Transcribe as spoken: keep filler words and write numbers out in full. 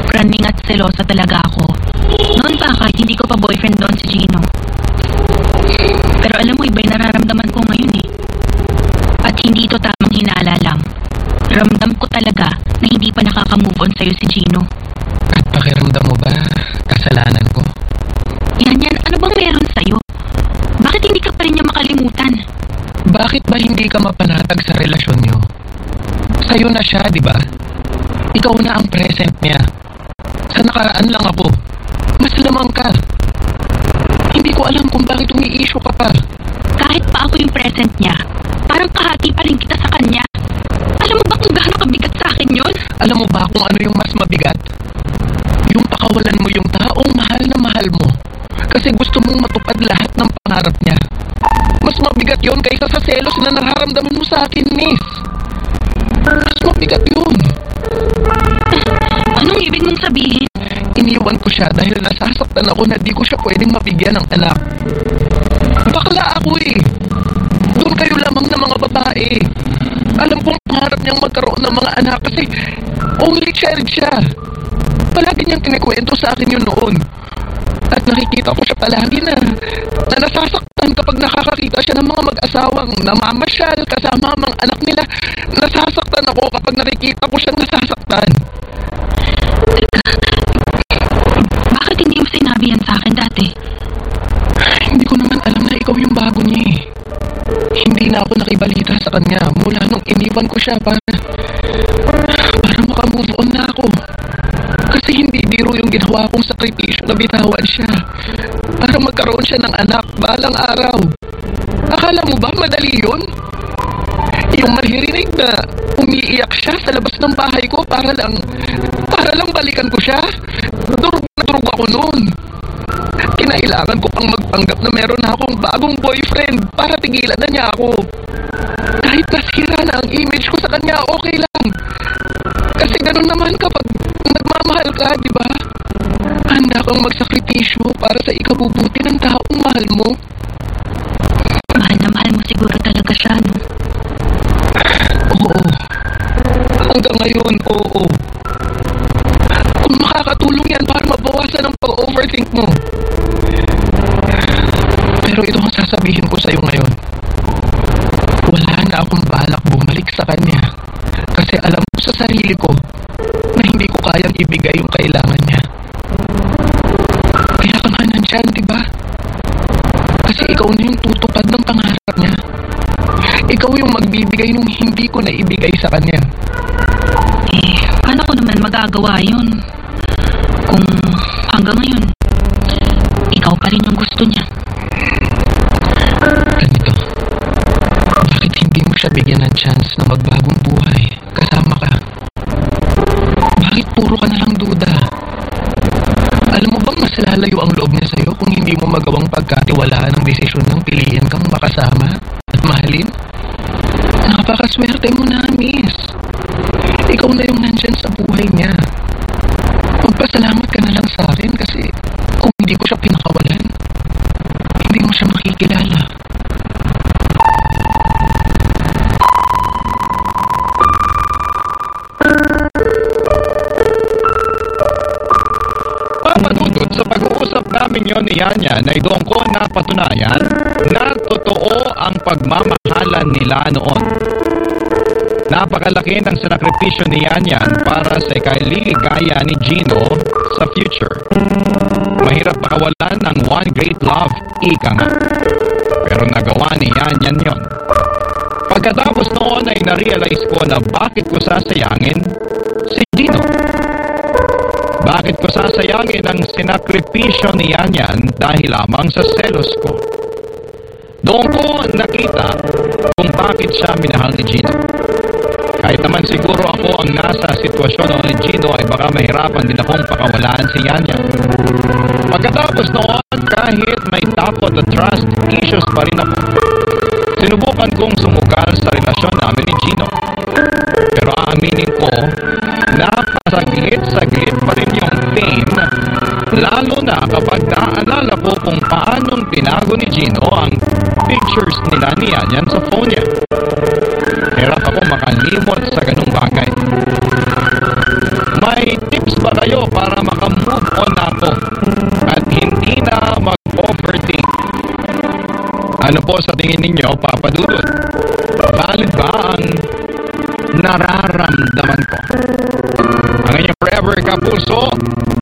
praning at selosa talaga ako. Noon pa kahit hindi ko pa boyfriend doon si Gino. Pero alam mo, iba yung nararamdaman ko ngayon eh. At hindi ito tamang hinala lang. Ramdam ko talaga na hindi pa nakaka-move on sa'yo si Gino. At pakiramdam mo ba kasalanan ko? Yan yan, ano bang meron sa'yo? Bakit hindi ka pa rin niya makalimutan? Bakit ba hindi ka mapanatag sa relasyon niyo? Sa'yo na siya, di ba? Ikaw na ang present niya. Sa nakaraan lang ako. Mas lamang ka. Hindi ko alam kung bakit umi-issue ka pa. Kahit pa ako yung present niya, parang kahati pa rin kita sa kanya. Alam mo ba kung gaano kabigat sa akin yun? Alam mo ba kung ano yung mas mabigat? Yung pakawalan mo yung taong mahal na mahal mo. Kasi gusto mong matupad lahat ng pangarap niya. Mas mabigat yun kaysa sa selos na nararamdaman mo sa akin, miss. Mas mabigat yun. Anong ibig mong sabihin? Iniwan ko siya dahil nasasaktan ako na di ko siya pwedeng mabigyan ng anak. Bakla ako eh. Doon kayo lamang na mga babae. Alam kong pangarap niyang magkaroon ng mga anak kasi only child siya. Palagi niyang kinikwento sa akin yun noon. At nakikita ko siya palagi na, na nasasaktan kapag nakakakita siya ng mga mag-asawang namamasyal kasama ang mga anak nila. Nasasaktan ako kapag nakikita ko siya nasasaktan. Teka, bakit hindi mo sinabi yan sa akin dati? Hindi ko naman alam na ikaw yung bago niya eh. Hindi na ako nakibalita sa kanya mula nung iniwan ko siya para, para makamove on na ako. Kasi hindi biro yung ginawa kong sakripisyo na bitawan siya para magkaroon siya ng anak balang araw. Akala mo ba madali yun? Yung maririnig na umiiyak siya sa labas ng bahay ko para lang, para lang balikan ko siya. Durog na durog ako noon. Kinailangan ko pang magpanggap na meron na akong bagong boyfriend para tigilan na niya ako. Kahit nasira na ang image ko sa kanya, okay lang. Kasi ganun naman kapag nagmamahal ka, di ba? Handa kang magsakripisyo para sa ikabubuti ng taong mahal mo. Mahal na mahal mo siguro talaga siya, no? Oo. Hanggang ngayon, oo. Kung makakatulong yan para mabawasan ang pag-overthink mo. Pero ito ang sasabihin ko sa'yo ngayon. Wala na akong balak bumalik sa kanya. Kasi alam ko sa sarili ko na hindi ko kayang ibigay yung kailangan niya. Kaya ka nga nandyan, di ba? Kasi ikaw na yung tutupad ng pangarap niya. Ikaw yung magbibigay nung hindi ko na ibigay sa kanya. Eh, paano ko naman magagawa yun? Kung hanggang ngayon, ikaw pa rin yung gusto niya. Ganito, bakit hindi mo siya bigyan ng chance na magbagong buhay? Kasama ka. Bakit puro ka na lang duda? Alam mo bang mas lalayo ang loob niya sa'yo kung hindi mo magawang pagkatiwalaan ang desisyon ng piliin kang makasama at mahalin? Napakaswerte mo na, miss. Ikaw na yung nandyan sa buhay niya. Magpasalamat ka na lang sa akin kasi kung hindi ko siya pinakawalan, hindi mo siya makikilala. Papadudod sa pag-uusap namin yon ni Yanyan ay doon ko napatunayan na totoo ang pagmamahalan nila noon. Napakalaki ng sakripisyo ni Yanyan para sa ikaliligaya ni Gino sa future. Mahirap pakawalan ng one great love, ika nga. Pero nagawa ni Yanyan yon. Pagkatapos noon ay narealize ko na bakit ko sasayangin si Gino. Bakit ko sasayangin ang sinakripisyo ni Yanyan dahil lamang sa selos ko. Doon ko nakita kung bakit siya minahal ni Gino. Kahit naman siguro ako ang nasa sitwasyon ni Gino ay baka mahirapan din akong pakawalaan si Yanyan. Pagkatapos noon, kahit may takot at trust issues pa rin ako, sinubukan kong sumukal sa relasyon namin ni Gino. Pero aaminin ko, napasaglit-saglit pa rin yung pain, lalo na kapag naalala ko kung paanong tinago ni Gino ang pictures nila ni Yanyan sa phone niya. Hirap ako makalimot sa ganung bagay. May tips ba kayo para Ano po sa tingin ninyo, Papa Dudut? Valid ba ang nararamdaman ko? Ang inyong forever kapuso,